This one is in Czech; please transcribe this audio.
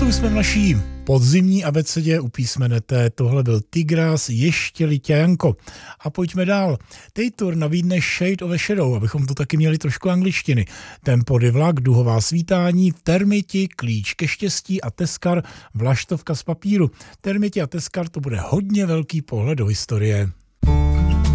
to už jsme v naší podzimní abecedě u písmene T. Tohle byl Tigras, ještě Liťajanko. A pojďme dál. Tejtur nabídne Shade of a Shadow, abychom tu taky měli trošku angličtiny. Tempody vlak, duhová svítání, termiti, klíč ke štěstí a teskar, vlaštovka z papíru. Termiti a teskar, to bude hodně velký pohled do historie.